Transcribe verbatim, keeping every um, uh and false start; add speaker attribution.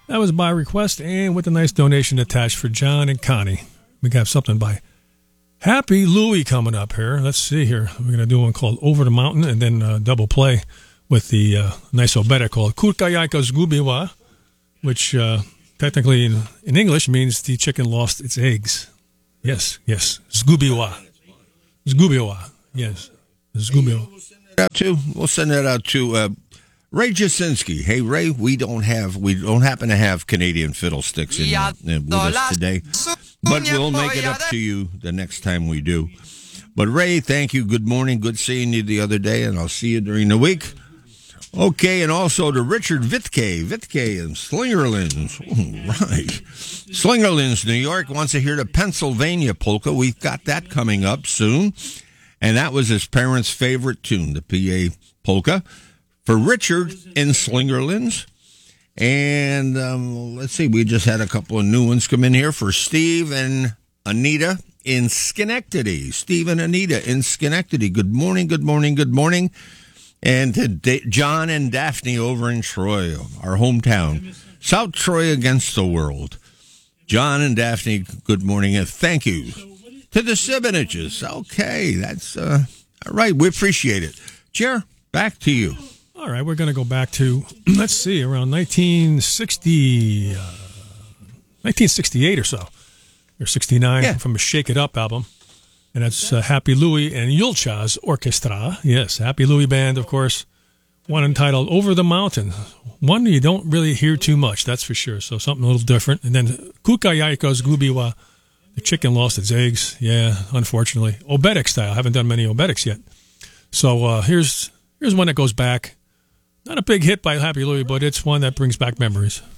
Speaker 1: That was by request and with a nice donation attached for John and Connie. We got something by Happy Louie coming up here. Let's see here. We're going to do one called Over the Mountain and then uh, double play with the uh, nice obeda called Kurkayaka Zgubiwa, which uh, technically in, in English means the chicken lost its eggs. Yes, yes. Zgubiwa. Zgubiwa. Yes. Zgubiwa.
Speaker 2: Out to, we'll send that out to uh, Ray Jasinski. Hey, Ray, we don't have, we don't happen to have Canadian fiddlesticks in, uh, with us today, but we'll make it up to you the next time we do. But Ray, thank you. Good morning. Good seeing you the other day, and I'll see you during the week. Okay, and also to Richard Vitke. Vitke in Slingerlands. Oh, right. Slingerlands, New York, wants to hear the Pennsylvania polka. We've got that coming up soon. And that was his parents' favorite tune, the P A polka, for Richard in Slingerlands. And um, let's see, we just had a couple of new ones come in here for Steve and Anita in Schenectady. Steve and Anita in Schenectady. Good morning, good morning, good morning. And to D- John and Daphne over in Troy, our hometown. South Troy against the world. John and Daphne, good morning, and thank you. To the Sibinages. Okay, that's uh, all right. We appreciate it. Chair, back to you.
Speaker 1: All right, we're going to go back to, let's see, around nineteen sixty, uh, nineteen sixty-eight or so, or sixty-nine, yeah, from a Shake It Up album. And that's uh, Happy Louie and Yulchaz Orchestra. Yes, Happy Louie Band, of course. One entitled Over the Mountain. One you don't really hear too much, that's for sure. So something a little different. And then Kukayaika Zgubiwa. The chicken lost its eggs, yeah, unfortunately. Obedic style. I haven't done many obedics yet. So uh, here's here's one that goes back. Not a big hit by Happy Louie, but it's one that brings back memories.